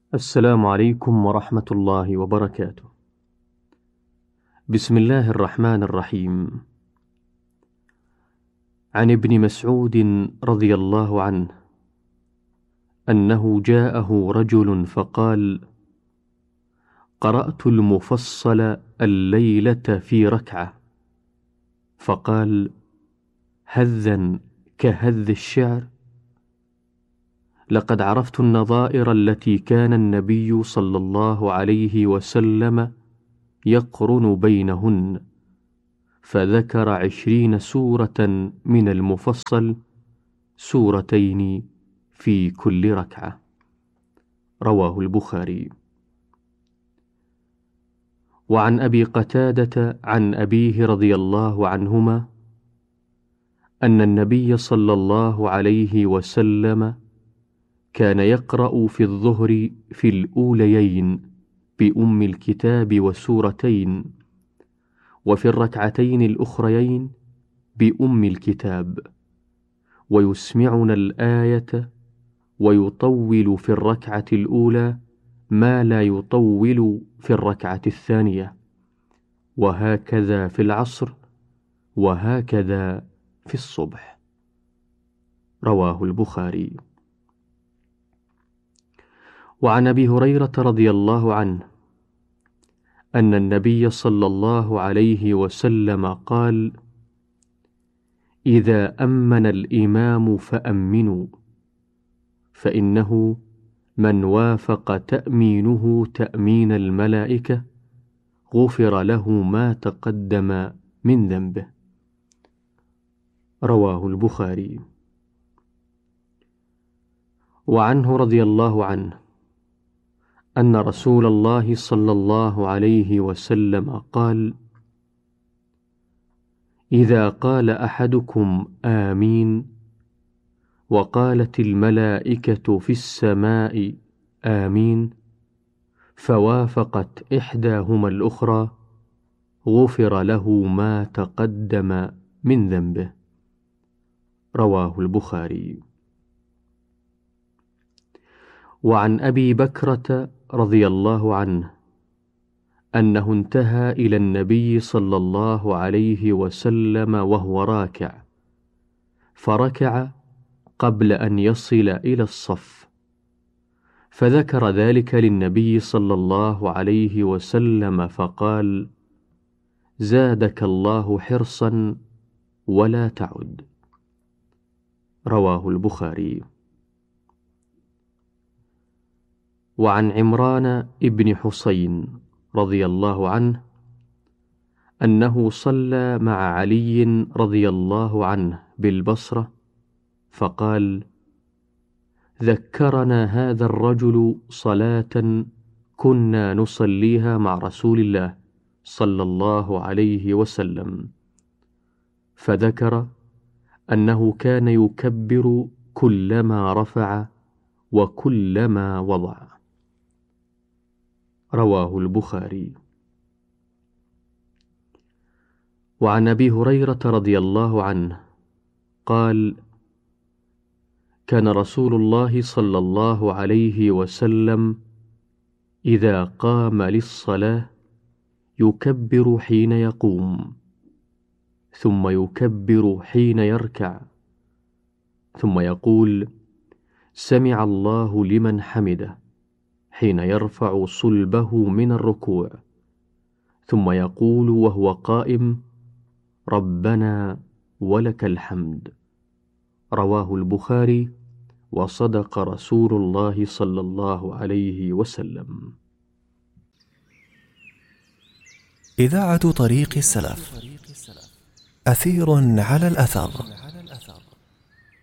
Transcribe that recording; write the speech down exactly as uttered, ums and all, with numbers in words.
السلام عليكم ورحمة الله وبركاته. بسم الله الرحمن الرحيم. عن ابن مسعود رضي الله عنه أنه جاءه رجل فقال: قرأت المفصل الليلة في ركعة. فقال: هذا كهذ الشعر؟ لقد عرفت النظائر التي كان النبي صلى الله عليه وسلم يقرن بينهن، فذكر عشرين سورة من المفصل، سورتين في كل ركعة. رواه البخاري. وعن أبي قتادة عن أبيه رضي الله عنهما أن النبي صلى الله عليه وسلم كان يقرأ في الظهر في الأوليين بأم الكتاب وسورتين، وفي الركعتين الأخريين بأم الكتاب، ويسمعنا الآية، ويطول في الركعة الأولى ما لا يطول في الركعة الثانية، وهكذا في العصر، وهكذا في الصبح. رواه البخاري. وعن أبي هريرة رضي الله عنه أن النبي صلى الله عليه وسلم قال: إذا أمن الإمام فأمنوا، فإنه من وافق تأمينه تأمين الملائكة غفر له ما تقدم من ذنبه. رواه البخاري. وعنه رضي الله عنه أن رسول الله صلى الله عليه وسلم قال: إذا قال أحدكم آمين وقالت الملائكة في السماء آمين، فوافقت إحداهما الأخرى غفر له ما تقدم من ذنبه. رواه البخاري. وعن أبي بكرة رضي الله عنه أنه انتهى إلى النبي صلى الله عليه وسلم وهو راكع، فركع قبل أن يصل إلى الصف، فذكر ذلك للنبي صلى الله عليه وسلم فقال: زادك الله حرصا ولا تعد. رواه البخاري. وعن عمران ابن حسين رضي الله عنه أنه صلى مع علي رضي الله عنه بالبصرة، فقال: ذكرنا هذا الرجل صلاة كنا نصليها مع رسول الله صلى الله عليه وسلم، فذكر أنه كان يكبر كلما رفع وكلما وضع. رواه البخاري. وعن أبي هريرة رضي الله عنه قال: كان رسول الله صلى الله عليه وسلم إذا قام للصلاة يكبر حين يقوم، ثم يكبر حين يركع، ثم يقول: سمع الله لمن حمده، حين يرفع صلبه من الركوع، ثم يقول وهو قائم: ربنا ولك الحمد. رواه البخاري. وصدق رسول الله صلى الله عليه وسلم. إذاعة طريق السلف، أثير على الأثر.